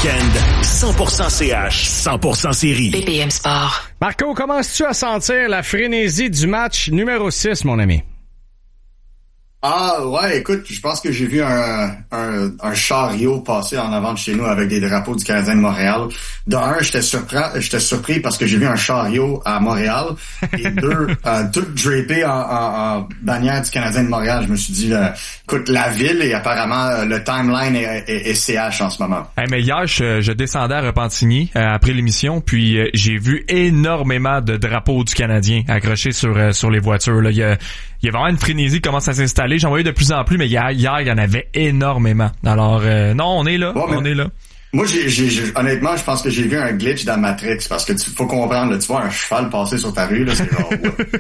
week-end, 100% CH, 100% série. BPM Sport. Marco, commences-tu à sentir la frénésie du match numéro 6, mon ami? Ah ouais, écoute, je pense que j'ai vu un chariot passer en avant de chez nous avec des drapeaux du Canadien de Montréal. De un, j'étais surpris parce que j'ai vu un chariot à Montréal. Et deux, tout drapé en bannière du Canadien de Montréal. Je me suis dit, écoute, la ville et apparemment le timeline est CH en ce moment. Hey, mais hier, je descendais à Repentigny après l'émission, puis j'ai vu énormément de drapeaux du Canadien accrochés sur les voitures. Là, il y a vraiment une frénésie qui commence à s'installer. J'en voyais de plus en plus, mais hier, il y en avait énormément. Alors, non, on est là. Bon, on est là. Moi, honnêtement, je pense que j'ai vu un glitch dans Matrix, parce que faut comprendre, là, tu vois un cheval passer sur ta rue, là, c'est genre,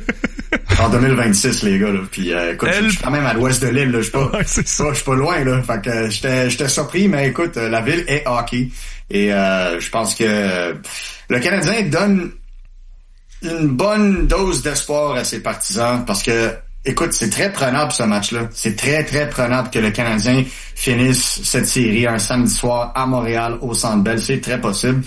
en 2026, les gars, là. Puis, écoute, je suis quand même à l'ouest de l'île, là. Je suis pas loin, là. Fait que j'étais surpris, mais écoute, la ville est hockey. Et, je pense que le Canadien donne une bonne dose d'espoir à ses partisans, parce que, écoute, c'est très prenable ce match-là. C'est très, très prenable que le Canadien finisse cette série un samedi soir à Montréal, au Centre Bell. C'est très possible.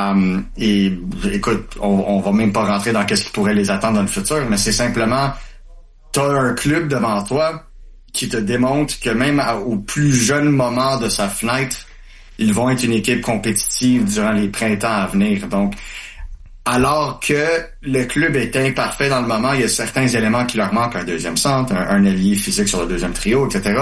Et écoute, on va même pas rentrer dans qu'est-ce qui pourrait les attendre dans le futur, mais c'est simplement, t'as un club devant toi qui te démontre que même au plus jeune moment de sa fenêtre, ils vont être une équipe compétitive durant les printemps à venir. Donc, alors que le club est imparfait dans le moment, il y a certains éléments qui leur manquent, un deuxième centre, un allié physique sur le deuxième trio, etc.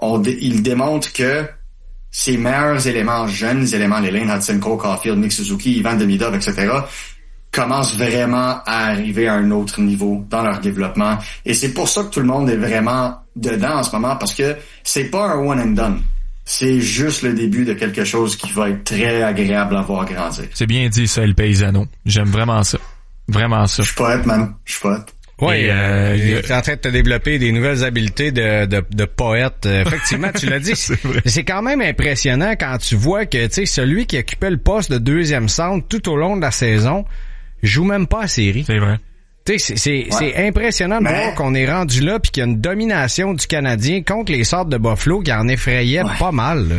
Il démontre que ces meilleurs éléments, jeunes éléments, les Lane Hudson, Cole Caulfield, Nick Suzuki, Ivan Demidov, etc., commencent vraiment à arriver à un autre niveau dans leur développement. Et c'est pour ça que tout le monde est vraiment dedans en ce moment, parce que c'est pas un one and done. C'est juste le début de quelque chose qui va être très agréable à voir grandir. C'est bien dit, ça, El Paisano. J'aime vraiment ça. Vraiment ça. Je suis poète, man. Je suis poète. Oui, t'es en train de te développer des nouvelles habiletés de poète. Effectivement, tu l'as dit. C'est quand même impressionnant quand tu vois que, tu sais, celui qui occupait le poste de deuxième centre tout au long de la saison joue même pas à série. C'est vrai. C'est impressionnant de voir qu'on est rendu là puis qu'il y a une domination du Canadien contre les Sabres de Buffalo qui en effrayait pas mal, là.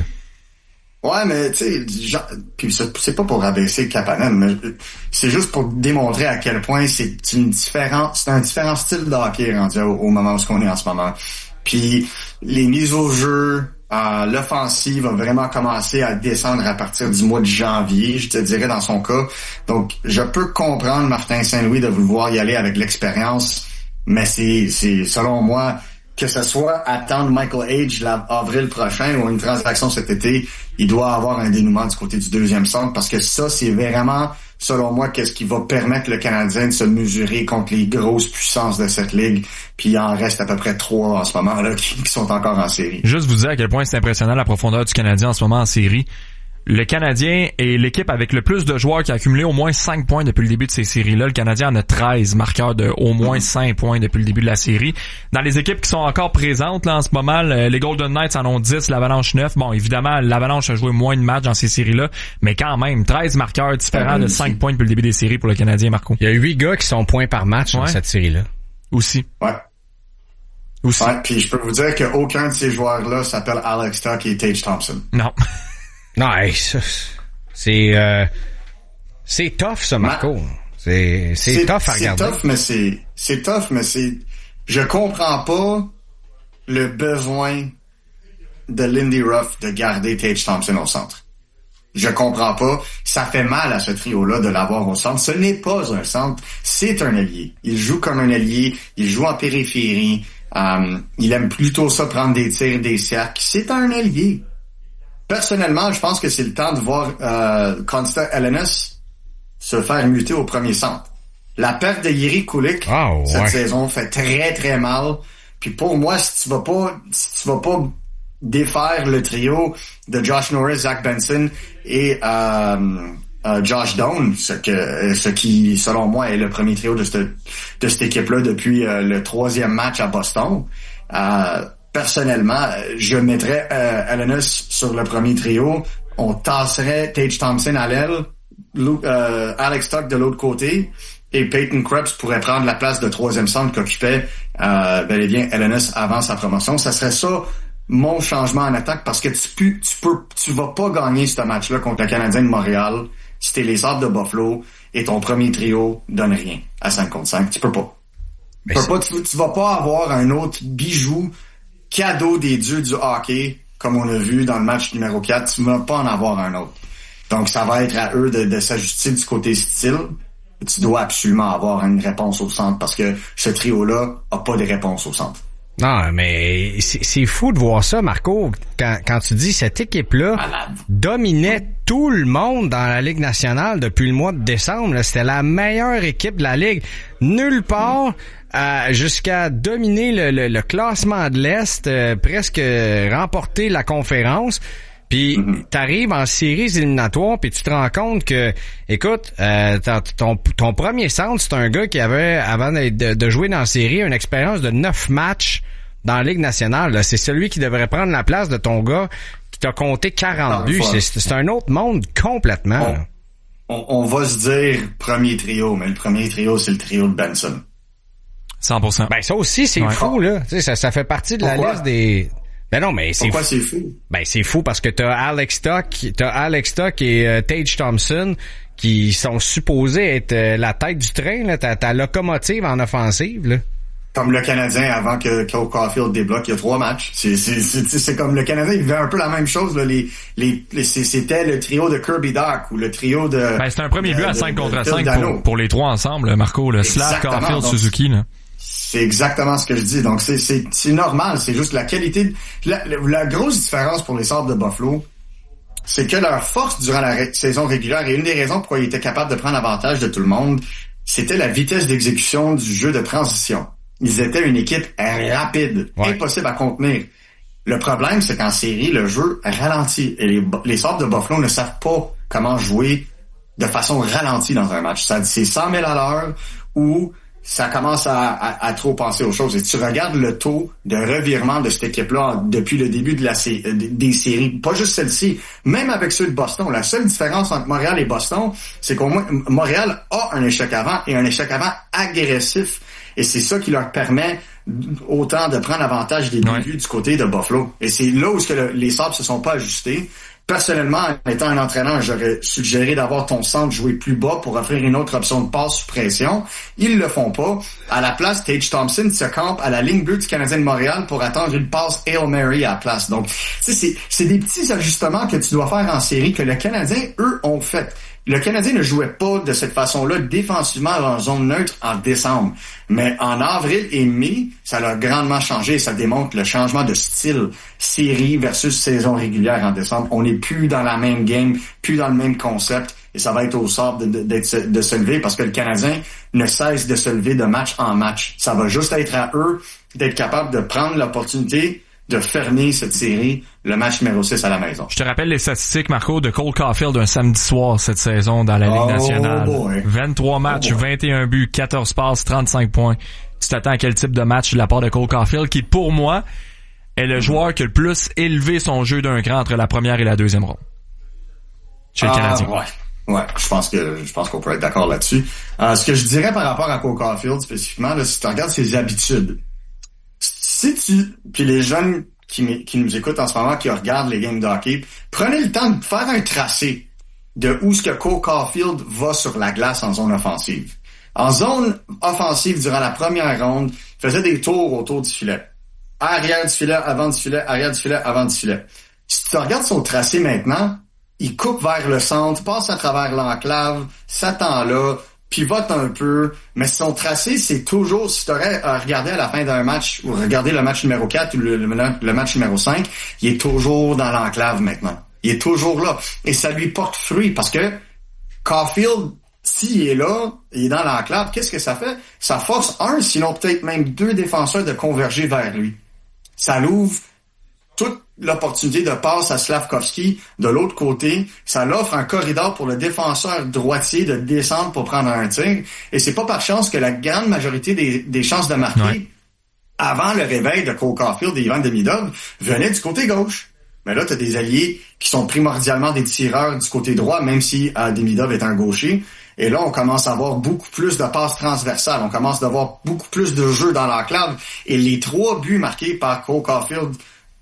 Ouais, mais tu sais, puis c'est pas pour rabaisser Kapanen, mais c'est juste pour démontrer à quel point c'est un différent style de hockey rendu au moment où on est en ce moment. Puis les mises au jeu, l'offensive va vraiment commencer à descendre à partir du mois de janvier, je te dirais dans son cas. Donc, je peux comprendre Martin Saint-Louis de vouloir y aller avec l'expérience, mais c'est selon moi, que ce soit attendre Michael Age l'avril prochain ou une transaction cet été, il doit avoir un dénouement du côté du deuxième centre, parce que ça, c'est vraiment, selon moi, qu'est-ce qui va permettre le Canadien de se mesurer contre les grosses puissances de cette ligue. Puis il en reste à peu près 3 en ce moment là qui sont encore en série. Juste vous dire à quel point c'est impressionnant la profondeur du Canadien en ce moment en série. Le Canadien est l'équipe avec le plus de joueurs qui a accumulé au moins 5 points depuis le début de ces séries-là. Le Canadien en a 13 marqueurs de au moins 5 points depuis le début de la série. Dans les équipes qui sont encore présentes là en ce moment, les Golden Knights en ont 10, l'Avalanche 9. Bon, évidemment, l'Avalanche a joué moins de matchs dans ces séries-là, mais quand même, 13 marqueurs différents de 5 points depuis le début des séries pour le Canadien, Marco. Il y a 8 gars qui sont points par match dans cette série-là. Aussi. Ouais. Puis je peux vous dire qu'aucun de ces joueurs-là s'appelle Alex Tuch et Tage Thompson. Non. Non, c'est tough, ça, Marco. C'est tough à regarder. C'est tough, mais je comprends pas le besoin de Lindy Ruff de garder Tage Thompson au centre. Je comprends pas. Ça fait mal à ce trio-là de l'avoir au centre. Ce n'est pas un centre, c'est un allié. Il joue comme un allié, il joue en périphérie, il aime plutôt ça prendre des tirs, des cercles. C'est un allié. Personnellement, je pense que c'est le temps de voir Konsta Elenes se faire muter au premier centre. La perte de Jiri Kulich cette saison fait très très mal. Puis pour moi, si tu vas pas défaire le trio de Josh Norris, Zach Benson et Josh Doan, ce qui selon moi est le premier trio de cette équipe-là depuis le 3e match à Boston. Personnellement, je mettrais Elenes sur le premier trio. On tasserait Tage Thompson à l'aile, Alex Tuch de l'autre côté, et Peyton Krebs pourrait prendre la place de 3e centre qu'occupait bel et bien Elenes avant sa promotion. Ça serait ça mon changement en attaque parce que tu vas pas gagner ce match-là contre le Canadien de Montréal si t'es les Sabres de Buffalo et ton premier trio donne rien à 5 contre 5. Tu peux pas. Tu vas pas avoir un autre bijou cadeau des dieux du hockey comme on a vu dans le match numéro 4. Tu vas pas en avoir un autre. Donc, ça va être à eux de s'ajuster du côté style. Tu dois absolument avoir une réponse au centre parce que ce trio-là a pas de réponse au centre. Non, mais c'est fou de voir ça, Marco, quand tu dis cette équipe-là dominait tout le monde dans la Ligue nationale depuis le mois de décembre. Là. C'était la meilleure équipe de la Ligue. Nulle part jusqu'à dominer le classement de l'Est, presque remporter la conférence. Puis t'arrives en séries éliminatoires, puis tu te rends compte que, écoute, ton premier centre, c'est un gars qui avait, avant de jouer dans la série, une expérience de 9 matchs dans la Ligue nationale. Là. C'est celui qui devrait prendre la place de ton gars qui t'a compté 40 buts. C'est un autre monde complètement. On va se dire premier trio, mais le premier trio, c'est le trio de Benson. 100%. Ben ça aussi, c'est fou, là. Tu sais, ça fait partie de la liste des... Ben non, mais c'est pourquoi c'est fou? Ben c'est fou parce que t'as Alex Stock et Tage Thompson qui sont supposés être la tête du train, là, ta locomotive en offensive, là. Comme le Canadien avant que Cole Caulfield débloque, il y a 3 matchs. C'est comme le Canadien, il faisait un peu la même chose, là. C'était le trio de Kirby Dach ou le trio de... Ben c'est un premier but à 5 contre 5 pour les 3 ensemble, Marco, le Slav, Caulfield, Suzuki, là. C'est exactement ce que je dis. Donc, c'est normal. C'est juste la qualité. La grosse différence pour les Sabres de Buffalo, c'est que leur force durant la saison régulière, et une des raisons pourquoi ils étaient capables de prendre avantage de tout le monde, c'était la vitesse d'exécution du jeu de transition. Ils étaient une équipe rapide, impossible à contenir. Le problème, c'est qu'en série, le jeu ralentit. Et les Sabres de Buffalo ne savent pas comment jouer de façon ralentie dans un match. C'est 100 000 à l'heure ou ça commence à trop penser aux choses. Et tu regardes le taux de revirement de cette équipe-là depuis le début des séries, pas juste celle-ci, même avec ceux de Boston. La seule différence entre Montréal et Boston, c'est qu'au moins Montréal a un échec avant et un échec avant agressif. Et c'est ça qui leur permet autant de prendre avantage des débuts du côté de Buffalo. Et c'est là où les Sabres se sont pas ajustés. Personnellement, en étant un entraîneur, j'aurais suggéré d'avoir ton centre jouer plus bas pour offrir une autre option de passe sous pression. Ils le font pas. À la place, Tage Thompson se campe à la ligne bleue du Canadien de Montréal pour attendre une passe Hail Mary à la place. Donc, tu sais, c'est des petits ajustements que tu dois faire en série que le Canadien, eux, ont fait. Le Canadien ne jouait pas de cette façon-là défensivement en zone neutre en décembre. Mais en avril et mai, ça l'a grandement changé. Ça démontre le changement de style série versus saison régulière en décembre. On n'est plus dans la même game, plus dans le même concept. Et ça va être au sort de se lever parce que le Canadien ne cesse de se lever de match en match. Ça va juste être à eux d'être capables de prendre l'opportunité de fermer cette série, le match numéro 6 à la maison. Je te rappelle les statistiques, Marco, de Cole Caulfield d'un samedi soir cette saison dans la Ligue nationale. 23 matchs, 21 buts, 14 passes, 35 points. Tu t'attends à quel type de match de la part de Cole Caulfield qui, pour moi, est le joueur qui a le plus élevé son jeu d'un cran entre la première et la deuxième ronde chez le Canadien. Ouais, je pense qu'on peut être d'accord là-dessus. Ce que je dirais par rapport à Cole Caulfield spécifiquement, là, si tu regardes ses habitudes, puis les jeunes qui nous écoutent en ce moment, qui regardent les games de hockey, prenez le temps de faire un tracé de où ce que Cole Caulfield va sur la glace en zone offensive. En zone offensive, durant la première ronde, il faisait des tours autour du filet. Arrière du filet, avant du filet, arrière du filet, avant du filet. Si tu regardes son tracé maintenant, il coupe vers le centre, passe à travers l'enclave, s'attend là, pivote un peu, mais son tracé, c'est toujours, si tu aurais regardé à la fin d'un match, ou regardé le match numéro 4 ou le match numéro 5, il est toujours dans l'enclave maintenant. Il est toujours là. Et ça lui porte fruit, parce que Caulfield, s'il est là, il est dans l'enclave, qu'est-ce que ça fait? Ça force un, sinon peut-être même 2 défenseurs de converger vers lui. Ça l'ouvre toute l'opportunité de passe à Slavkovski de l'autre côté. Ça l'offre un corridor pour le défenseur droitier de descendre pour prendre un tir. Et c'est pas par chance que la grande majorité des chances de marquer avant le réveil de Cole Caulfield et Ivan Demidov venaient du côté gauche. Mais là, tu as des alliés qui sont primordialement des tireurs du côté droit, même si Demidov est un gaucher. Et là, on commence à avoir beaucoup plus de passes transversales. On commence à avoir beaucoup plus de jeux dans l'enclave. Et les 3 buts marqués par Cole Caulfield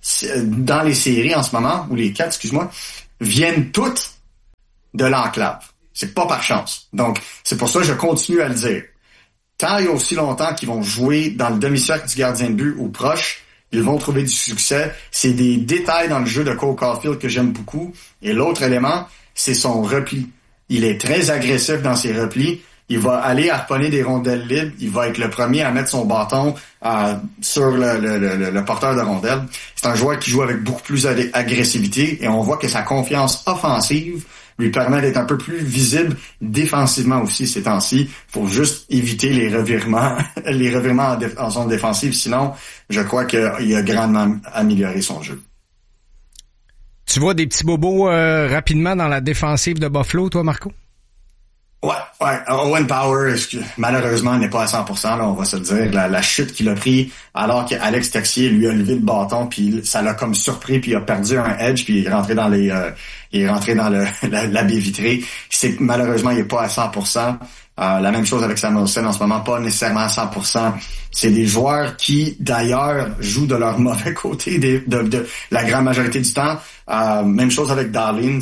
dans les séries en ce moment, ou les 4, excuse-moi, viennent toutes de l'enclave. C'est pas par chance. Donc, c'est pour ça que je continue à le dire. Tant et aussi longtemps qu'ils vont jouer dans le demi-cercle du gardien de but ou proche, ils vont trouver du succès. C'est des détails dans le jeu de Cole Caulfield que j'aime beaucoup. Et l'autre élément, c'est son repli. Il est très agressif dans ses replis. Il va aller harponner des rondelles libres. Il va être le premier à mettre son bâton sur le porteur de rondelles. C'est un joueur qui joue avec beaucoup plus d'agressivité et on voit que sa confiance offensive lui permet d'être un peu plus visible défensivement aussi ces temps-ci. Faut juste éviter les revirements en zone défensive. Sinon, je crois qu'il a grandement amélioré son jeu. Tu vois des petits bobos rapidement dans la défensive de Buffalo, toi, Marco? Ouais. Owen Power, malheureusement, n'est pas à 100%, là, on va se le dire. La chute qu'il a pris, alors qu'Alex Texier lui a levé le bâton, puis ça l'a comme surpris, puis il a perdu un edge, puis il est rentré dans la baie vitrée. C'est malheureusement, il est pas à 100%. La même chose avec Samuelson en ce moment, pas nécessairement à 100%. C'est des joueurs qui, d'ailleurs, jouent de leur mauvais côté de la grande majorité du temps. Même chose avec Darlene.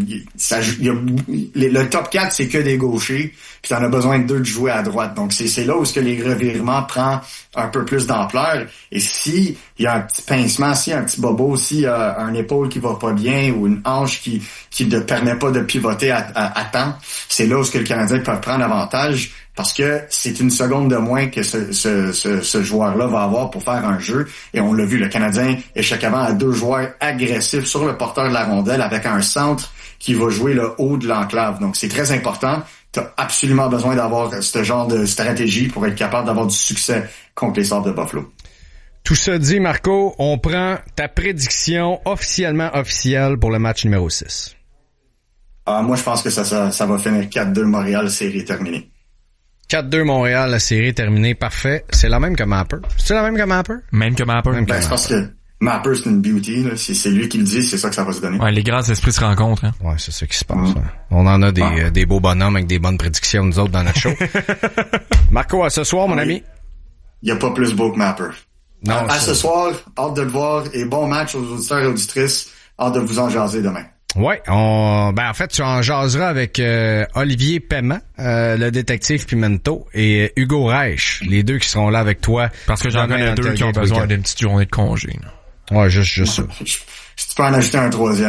Le top 4, c'est que des gauchers, puis t'en as besoin de 2 de jouer à droite. Donc, c'est là où ce que les revirements prend un peu plus d'ampleur. Et si il y a un petit pincement, si un petit bobo, si un épaule qui va pas bien ou une hanche qui ne permet pas de pivoter à temps, c'est là où ce que le Canadien peut prendre avantage. Parce que c'est une seconde de moins que ce joueur-là va avoir pour faire un jeu. Et on l'a vu, le Canadien échec avant à 2 joueurs agressifs sur le porteur de la rondelle avec un centre qui va jouer le haut de l'enclave. Donc c'est très important. Tu as absolument besoin d'avoir ce genre de stratégie pour être capable d'avoir du succès contre les Sabres de Buffalo. Tout ça dit, Marco, on prend ta prédiction officielle pour le match numéro 6. Moi, je pense que ça va finir 4-2 Montréal, série terminée. 4-2 Montréal, la série est terminée. Parfait. C'est la même que Mapper. C'est la même que Mapper? Même que Mapper. Je pense que Mapper, c'est une beauty. Là. C'est lui qui le dit, c'est ça que ça va se donner. Ouais, les grands esprits se rencontrent. Hein. Ouais, c'est ça qui se passe. Ouais. On en a des beaux bonhommes avec des bonnes prédictions, nous autres, dans notre show. Marco, à ce soir, mon ami. Il n'y a pas plus beau que Mapper. Non, à ce soir, hâte de le voir. Et bon match aux auditeurs et auditrices. Hâte de vous en jaser demain. Ouais, en fait, tu en jaseras avec Olivier Paiement, le détective Pimento, et Hugo Reich, les deux qui seront là avec toi. Parce que j'en connais 2 qui ont besoin d'une petite journée de congé. Là. Ouais, juste ça. Si tu peux en ajouter un 3e.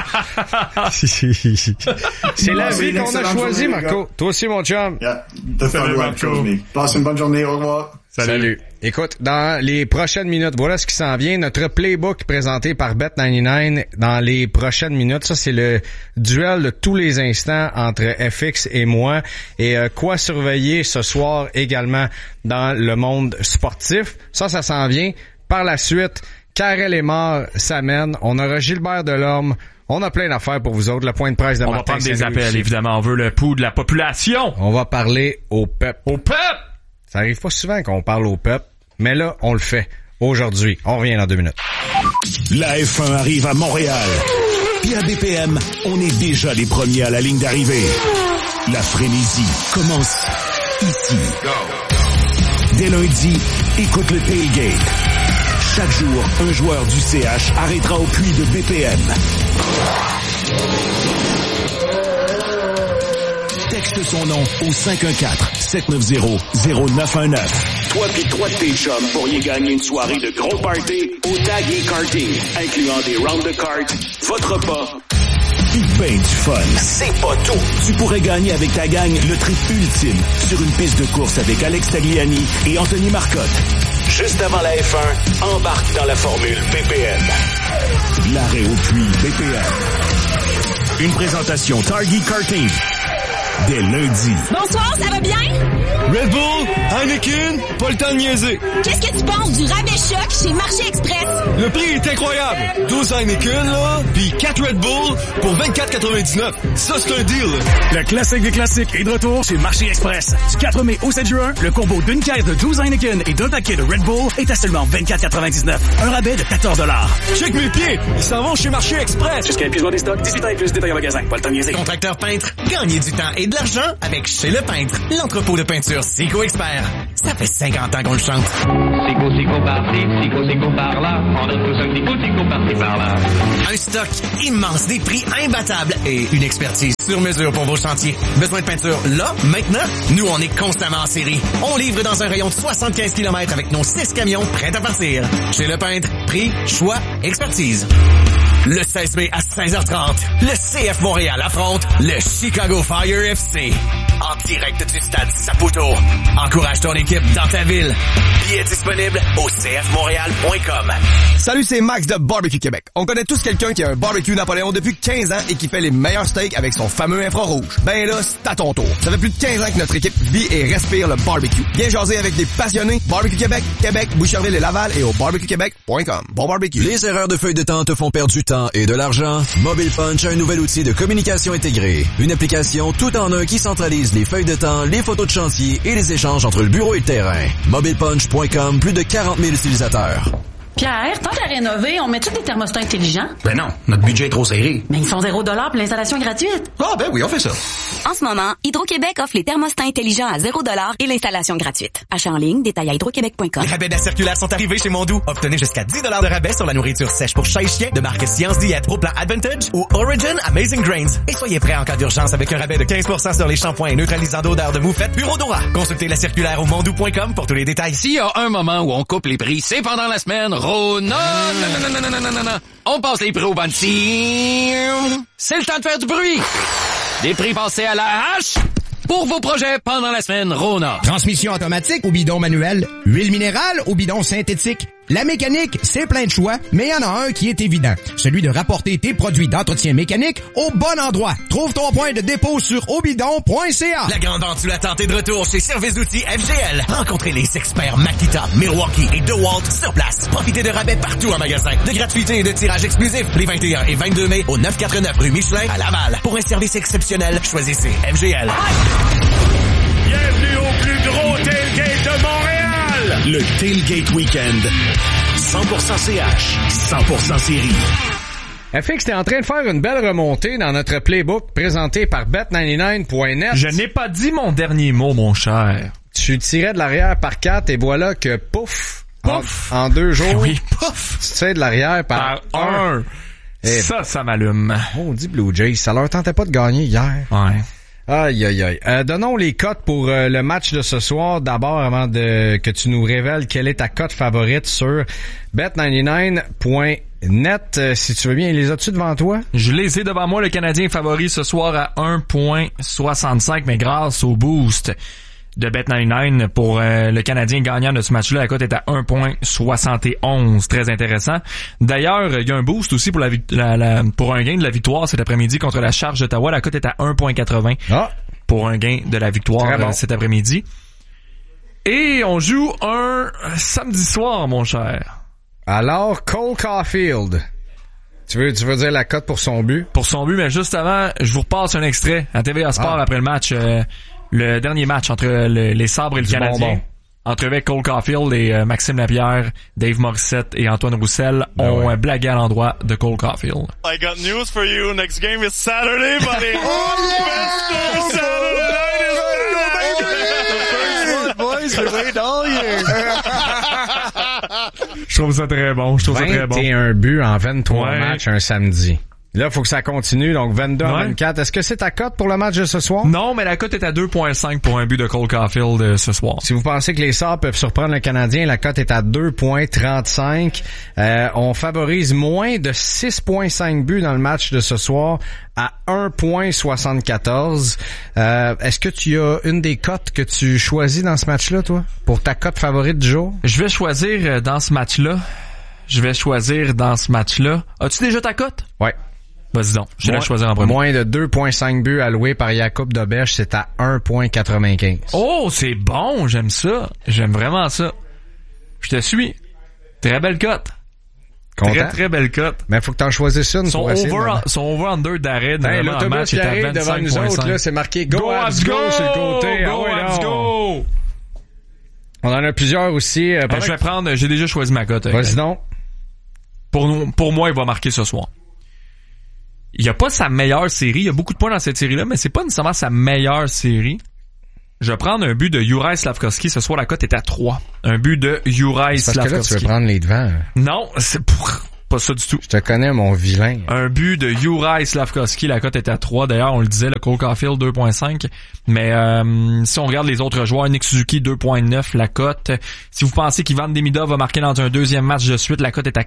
C'est la vie qu'on a choisie, Marco. Toi aussi, mon chum. Yeah, passe une bonne journée, au revoir. Salut. Écoute, dans les prochaines minutes, voilà ce qui s'en vient. Notre playbook présenté par Bet99 dans les prochaines minutes. Ça, c'est le duel de tous les instants entre FX et moi. Et quoi surveiller ce soir également dans le monde sportif. Ça s'en vient. Par la suite, Karel Émard s'amène. On aura Gilbert Delorme. On a plein d'affaires pour vous autres. Le point de presse de Martin. On va prendre des appels, évidemment. On veut le pouls de la population. On va parler au peuple. Au peuple! Ça arrive pas souvent qu'on parle au peuple, mais là, on le fait. Aujourd'hui, on revient dans 2 minutes. La F1 arrive à Montréal. Puis à BPM, on est déjà les premiers à la ligne d'arrivée. La frénésie commence ici. Dès lundi, écoute le tailgate. Chaque jour, un joueur du CH arrêtera au puits de BPM. Texte son nom au 514-790-0919. Toi pis 3 de tes chums pourriez gagner une soirée de gros party au Tag et Karting, incluant des rounds de cartes, votre repas, pis ben du fun. C'est pas tout! Tu pourrais gagner avec ta gang le trip ultime sur une piste de course avec Alex Tagliani et Anthony Marcotte. Juste avant la F1, embarque dans la formule BPM. L'arrêt au puits BPM. Une présentation Target Karting. Dès lundi. Bonsoir, ça va bien? Red Bull, Heineken, pas le temps de niaiser. Qu'est-ce que tu penses du rabais choc chez Marché Express? Le prix est incroyable. 12 Heineken, là, puis 4 Red Bull pour 24,99. Ça, c'est un deal. Le classique des classiques est de retour chez Marché Express. Du 4 mai au 7 juin, le combo d'une caisse de 12 Heineken et d'un paquet de Red Bull est à seulement 24,99. Un rabais de 14 $. Check mes pieds, ils s'en vont chez Marché Express. Jusqu'à épuisement des stocks, 18 ans et plus, détail en magasin. Pas le temps de niaiser. Contracteur peintre, gagnez du temps et de l'argent avec Chez Le Peintre, l'entrepôt de peinture Sico Expert. Ça fait 50 ans qu'on le chante. Psycho par-ci, psycho par-là. On donne tous un psycho par-ci par-là. Un stock immense, des prix imbattables et une expertise sur mesure pour vos chantiers. Besoin de peinture là, maintenant? Nous, on est constamment en série. On livre dans un rayon de 75 km avec nos 6 camions prêts à partir. Chez Le Peintre, prix, choix, expertise. Le 16 mai à 16h30, le CF Montréal affronte le Chicago Fire FC. En direct du stade Saputo. Encourage ton équipe dans ta ville. Billets disponibles au cfmontréal.com. Salut, c'est Max de Barbecue Québec. On connaît tous quelqu'un qui a un barbecue Napoléon depuis 15 ans et qui fait les meilleurs steaks avec son fameux infrarouge. Ben là, c'est à ton tour. Ça fait plus de 15 ans que notre équipe vit et respire le barbecue. Viens jaser avec des passionnés. Barbecue Québec, Québec, Boucherville et Laval et au barbecuequebec.com. Bon barbecue. Les erreurs de feuilles de temps te font perdre du temps et de l'argent? Mobile Punch a un nouvel outil de communication intégrée. Une application tout en un qui centralise les feuilles de temps, les photos de chantier et les échanges entre le bureau et le terrain. MobilePunch.com, plus de 40 000 utilisateurs. Pierre, tant qu'à rénover, on met-tu des thermostats intelligents? Ben non, notre budget est trop serré. Mais ils sont $0 pour l'installation gratuite. Ah ben oui, on fait ça. En ce moment, Hydro-Québec offre les thermostats intelligents à $0 et l'installation gratuite. Achat en ligne, détail à hydroquebec.com. Les rabais de la circulaire sont arrivés chez Mondou. Obtenez jusqu'à 10 $ de rabais sur la nourriture sèche pour chat et chien de marque Science Diète, au plan Advantage ou Origin Amazing Grains. Et soyez prêts en cas d'urgence avec un rabais de 15% sur les shampoings neutralisants d'odeur de moufette Bureau d'Ora. Consultez la circulaire au mondou.com pour tous les détails. S'il y a un moment où on coupe les prix, c'est pendant la semaine Rona. Non. On passe les prix au bandit. C'est le temps de faire du bruit. Des prix passés à la hache pour vos projets pendant la semaine Rona. Transmission automatique ou bidon manuel, huile minérale ou bidon synthétique. La mécanique, c'est plein de choix, mais il y en a un qui est évident. Celui de rapporter tes produits d'entretien mécanique au bon endroit. Trouve ton point de dépôt sur obidon.ca. La grande vente sur la tente est de retour chez Service Outils FGL. Rencontrez les experts Makita, Milwaukee et DeWalt sur place. Profitez de rabais partout en magasin, de gratuité et de tirage exclusif les 21 et 22 mai au 949 rue Michelin à Laval. Pour un service exceptionnel, choisissez FGL. Bienvenue au plus gros tailgate de Montréal! Le Tailgate Weekend. 100% CH, 100% série. FX, t'es en train de faire une belle remontée dans notre playbook présenté par Bet99.net. Je n'ai pas dit mon dernier mot, mon cher. Tu tirais de l'arrière par 4 et voilà que pouf! En 2 jours. Oui, pouf! Tu tires de l'arrière par 1. Ça m'allume. On dit Blue Jays, ça leur tentait pas de gagner hier. Ouais. Aïe. Donnons les cotes pour le match de ce soir. D'abord, avant que tu nous révèles quelle est ta cote favorite sur Bet99.net. Si tu veux bien, les as-tu devant toi? Je les ai devant moi. Le Canadien favori ce soir à 1.65, mais grâce au boost de Bet99 pour le Canadien gagnant de ce match-là, la cote est à 1.71. Très intéressant. D'ailleurs, il y a un boost aussi pour pour un gain de la victoire cet après-midi contre la Charge d'Ottawa. La cote est à 1.80 pour un gain de la victoire cet après-midi. Et on joue un samedi soir, mon cher. Alors, Cole Caulfield. Tu veux dire la cote pour son but? Pour son but, mais juste avant, je vous repasse un extrait à TVA Sport après le match. Le dernier match entre les Sabres et le Canadien. Entrevue Cole Caulfield et Maxime Lapierre, Dave Morissette et Antoine Roussel ont blagué à l'endroit de Cole Caulfield. I got news for you. Next game is Saturday, buddy. Je trouve ça très bon. 21 buts en 23 matchs un samedi. Là, il faut que ça continue, donc 22 à 24. Est-ce que c'est ta cote pour le match de ce soir? Non, mais la cote est à 2.5 pour un but de Cole Caulfield ce soir. Si vous pensez que les Sabres peuvent surprendre le Canadien, la cote est à 2.35. On favorise moins de 6.5 buts dans le match de ce soir à 1.74. Est-ce que tu as une des cotes que tu choisis dans ce match-là, toi? Pour ta cote favorite du jour? Je vais choisir dans ce match-là. As-tu déjà ta cote? Ouais. Vas-y donc, je vais la choisir en premier. Moins de 2.5 buts alloués par Jakub Dobeš, c'est à 1.95. Oh, c'est bon, j'aime ça. J'aime vraiment ça. Je te suis. Très belle cote. Content? Très belle cote. Mais faut que t'en choisisses une pour essayer. Son over-under d'arrêt dans le match est à 25.5. Devant nous autres, là, c'est marqué Go Habs Go sur le côté. Go Habs Go! On en a plusieurs aussi. J'ai déjà choisi ma cote. Vas-y donc. Pour moi, il va marquer ce soir. Il y a pas sa meilleure série. Il y a beaucoup de points dans cette série-là, mais c'est pas nécessairement sa meilleure série. Je vais prendre un but de Juraj Slafkovský. Ce soir, la cote est à 3. Un but de Juraj Slafkovský. Parce que là, tu veux prendre les devants. Non, c'est pas ça du tout. Je te connais, mon vilain. Un but de Juraj Slafkovský. La cote est à 3. D'ailleurs, on le disait, le Cole Caulfield 2.5. Mais si on regarde les autres joueurs, Nick Suzuki 2.9, la cote. Si vous pensez qu'Ivan Demidov va marquer dans un deuxième match de suite, la cote est à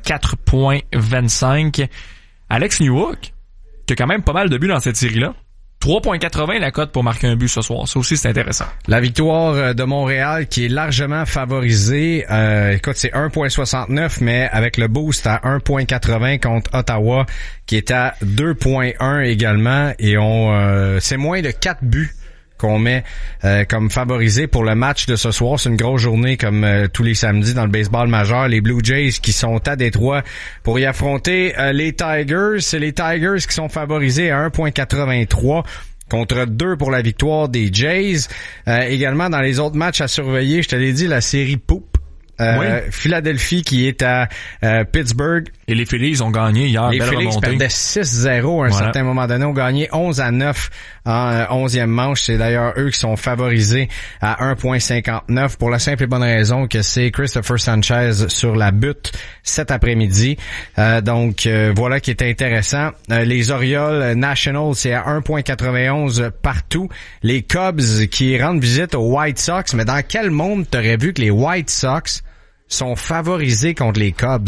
4.25. Alex Newhook, qui a quand même pas mal de buts dans cette série-là. 3.80 la cote pour marquer un but ce soir. Ça aussi, c'est intéressant. La victoire de Montréal qui est largement favorisée. Écoute, c'est 1.69, mais avec le boost à 1.80 contre Ottawa, qui est à 2.1 également. Et c'est moins de 4 buts qu'on met comme favorisé pour le match de ce soir. C'est une grosse journée comme tous les samedis dans le baseball majeur. Les Blue Jays qui sont à Détroit pour y affronter les Tigers. C'est les Tigers qui sont favorisés à 1.83 contre 2 pour la victoire des Jays. Également dans les autres matchs à surveiller, je te l'ai dit, la série Poupe. Oui. Philadelphie qui est à Pittsburgh. Et les Phillies ont gagné hier. Les Phillies perdaient 6-0 à un certain moment donné. Ont gagné 11-9 en 11e manche. C'est d'ailleurs eux qui sont favorisés à 1.59 pour la simple et bonne raison que c'est Christopher Sanchez sur la butte cet après-midi. Donc voilà qui est intéressant. Les Orioles Nationals, c'est à 1.91 partout. Les Cubs qui rendent visite aux White Sox. Mais dans quel monde t'aurais vu que les White Sox sont favorisés contre les Cubs?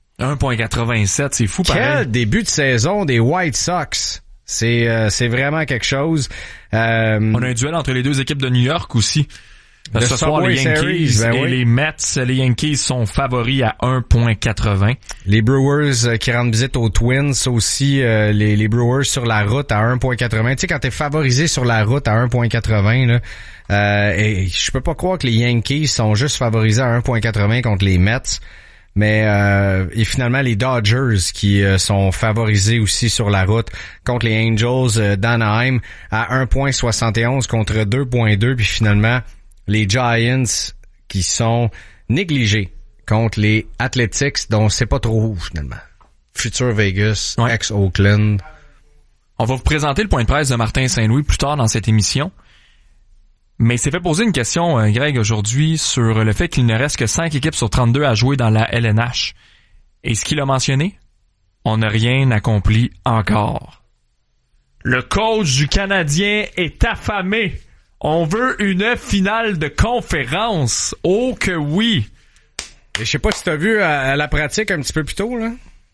1.87, c'est fou pareil. Quel début de saison des White Sox. C'est vraiment quelque chose. On a un duel entre les deux équipes de New York aussi. Ce soir, les Yankees et les Mets, les Yankees sont favoris à 1.80. Les Brewers qui rendent visite aux Twins aussi, les Brewers sur la route à 1.80. Tu sais, quand t'es favorisé sur la route à 1.80, là, et je peux pas croire que les Yankees sont juste favorisés à 1.80 contre les Mets. Mais et finalement les Dodgers qui sont favorisés aussi sur la route contre les Angels d'Anaheim à 1.71 contre 2.2, puis finalement les Giants qui sont négligés contre les Athletics dont c'est pas trop où finalement. Future Vegas, ex-Oakland. On va vous présenter le point de presse de Martin Saint-Louis plus tard dans cette émission. Mais il s'est fait poser une question, Greg, aujourd'hui, sur le fait qu'il ne reste que 5 équipes sur 32 à jouer dans la LNH. Et ce qu'il a mentionné, on n'a rien accompli encore. Le coach du Canadien est affamé. On veut une finale de conférence. Oh que oui! Et je sais pas si t'as vu à la pratique un petit peu plus tôt, là.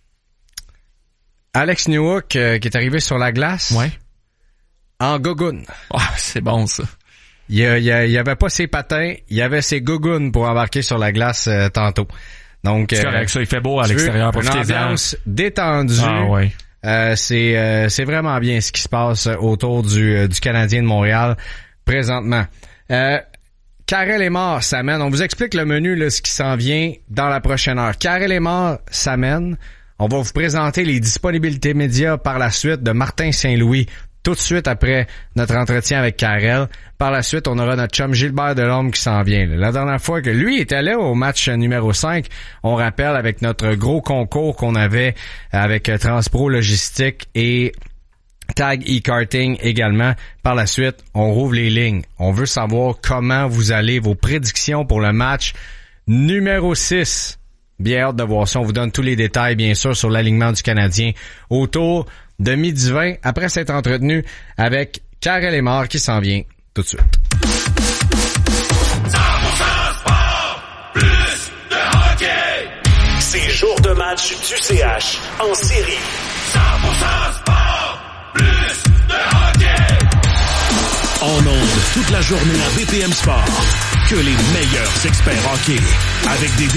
Alex Newhook qui est arrivé sur la glace. Ouais. En gogoune. Ah, c'est bon ça. Il y avait pas ses patins, il y avait ses gougounes pour embarquer sur la glace tantôt. Donc c'est correct, ça, il fait beau à l'extérieur. Une ambiance détendue. Ah ouais. C'est vraiment bien ce qui se passe autour du Canadien de Montréal présentement. Karel Emard s'amène. On vous explique le menu, là, ce qui s'en vient dans la prochaine heure. Karel Emard s'amène. On va vous présenter les disponibilités médias par la suite de Martin Saint-Louis tout de suite après notre entretien avec Karel. Par la suite, on aura notre chum Gilbert Delorme qui s'en vient. La dernière fois que lui était là au match numéro 5, on rappelle avec notre gros concours qu'on avait avec Transpro Logistique et Tag e-Karting également. Par la suite, on rouvre les lignes. On veut savoir comment vous allez, vos prédictions pour le match numéro 6. Bien hâte de voir ça. On vous donne tous les détails, bien sûr, sur l'alignement du Canadien autour de 12h20 après s'être entretenu avec Karel Emard qui s'en vient tout de suite. 100% sport, plus de hockey. C'est jour de match du CH en série. 100% sport, plus de hockey. En ondes toute la journée à BPM Sport. Que les meilleurs experts hockey avec des